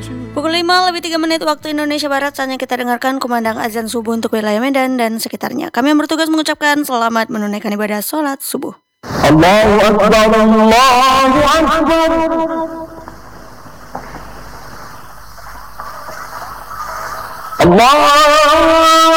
Pukul 5:03 waktu Indonesia Barat, saatnya kita dengarkan kumandang azan subuh untuk wilayah Medan dan sekitarnya. Kami yang bertugas mengucapkan selamat menunaikan ibadah sholat subuh. Allahu Akbar, Allahu Akbar. Allah